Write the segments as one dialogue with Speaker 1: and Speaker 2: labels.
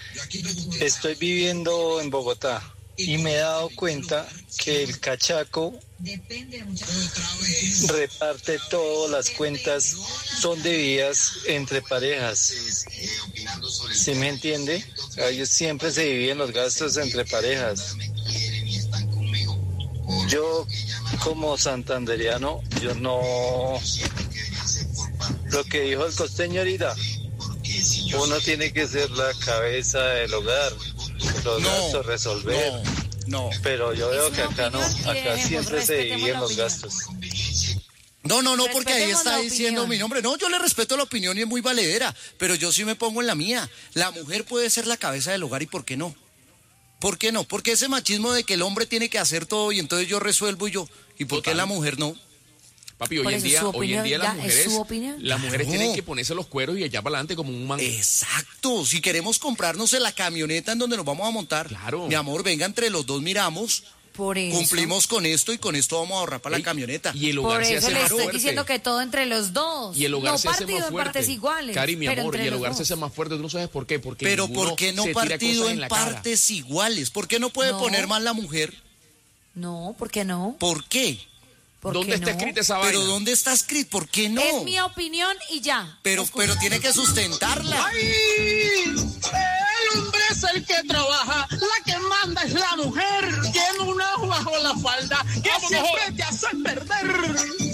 Speaker 1: Estoy viviendo en Bogotá y me he dado cuenta que el cachaco reparte todas las cuentas, son divididas entre parejas. ¿Sí me entiende? Ellos siempre se dividen los gastos entre parejas. Yo, como santandereano, yo no... Lo que dijo el costeño ahorita, uno tiene que ser la cabeza del hogar, los gastos resolver.
Speaker 2: No.
Speaker 1: Pero yo veo que acá no, acá siempre se dividen los gastos.
Speaker 2: No, porque ahí está diciendo mi nombre. No, yo le respeto la opinión y es muy valedera, pero yo sí me pongo en la mía. La mujer puede ser la cabeza del hogar, ¿y por qué no? ¿Por qué no? Porque ese machismo de que el hombre tiene que hacer todo y entonces yo resuelvo ¿y por qué la mujer no?
Speaker 3: Papi, hoy en día las mujeres tienen que ponerse los cueros y echar para adelante como un mango.
Speaker 2: Exacto, si queremos comprarnos la camioneta en donde nos vamos a montar,
Speaker 3: claro.
Speaker 2: Mi amor, venga, entre los dos miramos,
Speaker 4: por eso.
Speaker 2: Cumplimos con esto y con esto vamos a ahorrar para la camioneta.
Speaker 3: Y el hogar
Speaker 4: por
Speaker 3: se
Speaker 4: eso
Speaker 3: hace
Speaker 4: le
Speaker 3: más
Speaker 4: estoy
Speaker 3: fuerte.
Speaker 4: diciendo que todo entre los dos.
Speaker 3: Y el hogar se hace más fuerte.
Speaker 4: En partes iguales.
Speaker 3: Cari, mi amor, y el hogar se
Speaker 4: dos.
Speaker 3: hace más fuerte. Tú no sabes por qué.
Speaker 2: Pero ¿por qué no partido en partes iguales? ¿Por qué no puede poner más la mujer?
Speaker 4: No, ¿por qué no?
Speaker 2: ¿Por qué?
Speaker 3: ¿Dónde está escrita esa vaina?
Speaker 2: Pero ¿dónde está escrito? ¿Por qué no?
Speaker 4: Es mi opinión y ya.
Speaker 2: Pero tiene que sustentarla.
Speaker 5: ¡Ay! El hombre es el que trabaja, la que manda es la mujer. Tiene un ojo bajo la falda que siempre te hace perder.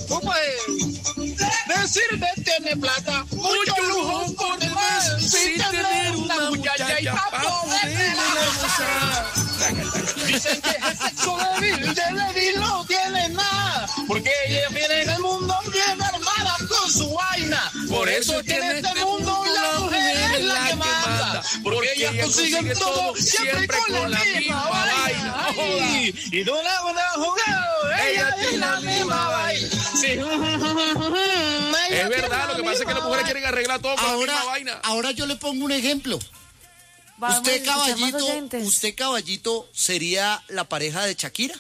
Speaker 5: Decirte tiene plata, mucho lujo por demás. Sin tener una muchacha y para poderla gozar. Dicen que es sexo débil, de débil no tiene nada. Porque ella viene en el mundo bien armada con su vaina. Por eso que en este mundo la mujer es la que manda. Porque ellas consiguen todo siempre con la misma vaina. Ay, y de una jugada, ella tiene la misma vaina. Sí.
Speaker 3: Es verdad, lo que pasa es que las mujeres quieren arreglar todo con la misma vaina.
Speaker 2: Ahora yo le pongo un ejemplo. Usted, caballito, ¿sería la pareja de Shakira?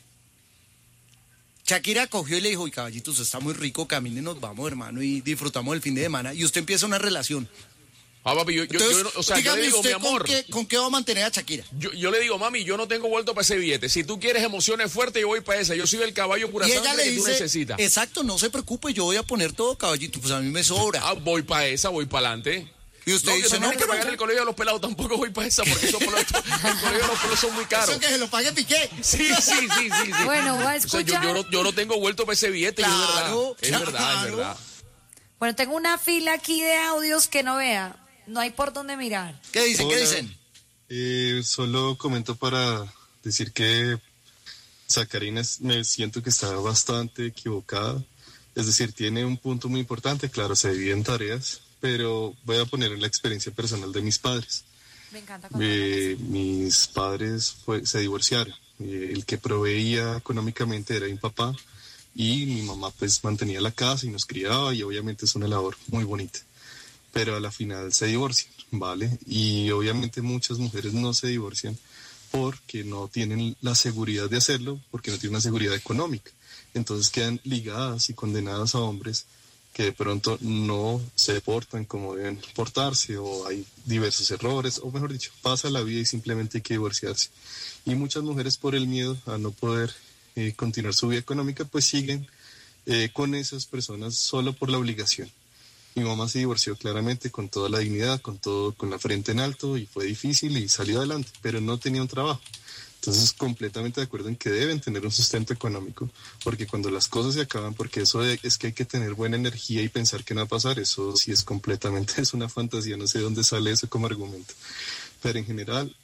Speaker 2: Shakira cogió y le dijo, uy, caballito, usted está muy rico, camine, nos vamos, hermano, y disfrutamos el fin de semana. Y usted empieza una relación.
Speaker 3: Papi,
Speaker 2: Entonces,
Speaker 3: yo le digo, mi amor.
Speaker 2: ¿Con qué va a mantener a Shakira?
Speaker 3: Yo le digo, mami, yo no tengo vuelto para ese billete. Si tú quieres emociones fuertes, yo voy para esa. Yo soy el caballo pura sangre que tú necesitas.
Speaker 2: Exacto, no se preocupe, yo voy a poner todo, caballito, pues a mí me sobra.
Speaker 3: Voy para esa, voy para adelante.
Speaker 2: Y usted dice,
Speaker 3: no, que pagar el colegio de los pelados, tampoco voy para esa, porque el colegio de los pelados son muy caros.
Speaker 2: Eso que se lo pague Piqué.
Speaker 3: Sí.
Speaker 4: Bueno, voy a escuchar.
Speaker 3: O sea, yo no tengo vuelto para ese billete,
Speaker 2: claro,
Speaker 3: es verdad.
Speaker 4: Bueno, tengo una fila aquí de audios que no vea. No hay por dónde mirar.
Speaker 2: ¿Qué dicen? Hola. ¿Qué
Speaker 6: dicen? Solo comento para decir que Sacarina me siento que está bastante equivocada. Es decir, tiene un punto muy importante, claro, se divide en tareas, pero voy a poner en la experiencia personal de mis padres.
Speaker 4: Me encanta.
Speaker 6: Mis padres se divorciaron. El que proveía económicamente era mi papá y mi mamá pues mantenía la casa y nos criaba y obviamente es una labor muy bonita. Pero a la final se divorcian, ¿vale? Y obviamente muchas mujeres no se divorcian porque no tienen la seguridad de hacerlo, porque no tienen una seguridad económica. Entonces quedan ligadas y condenadas a hombres que de pronto no se portan como deben portarse, o hay diversos errores, o mejor dicho, pasa la vida y simplemente hay que divorciarse. Y muchas mujeres, por el miedo a no poder continuar su vida económica, pues siguen con esas personas solo por la obligación. Mi mamá se divorció claramente con toda la dignidad, con la frente en alto, y fue difícil y salió adelante, pero no tenía un trabajo. Entonces, completamente de acuerdo en que deben tener un sustento económico, porque cuando las cosas se acaban, porque eso es que hay que tener buena energía y pensar que no va a pasar, eso sí es una fantasía, no sé de dónde sale eso como argumento. Pero en general,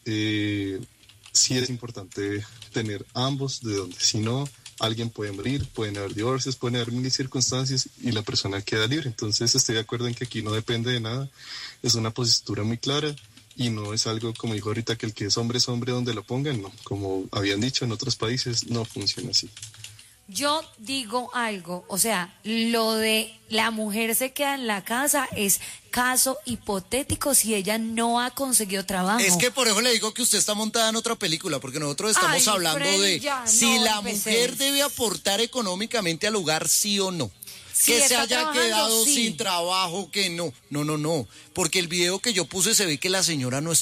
Speaker 6: sí es importante tener ambos de donde, si no, alguien puede morir, pueden haber divorcios, pueden haber mil circunstancias y la persona queda libre. Entonces estoy de acuerdo en que aquí no depende de nada, es una postura muy clara y no es algo, como dijo ahorita, que el que es hombre donde lo pongan, no. Como habían dicho en otros países, no funciona así.
Speaker 4: Yo digo algo, o sea, lo de la mujer se queda en la casa es caso hipotético si ella no ha conseguido trabajo.
Speaker 2: Es que por eso le digo que usted está montada en otra película, porque nosotros estamos hablando de si la mujer debe aportar económicamente al hogar, sí o no.
Speaker 4: Sí,
Speaker 2: que se haya quedado
Speaker 4: sí.
Speaker 2: sin trabajo, que no, porque el video que yo puse se ve que la señora no está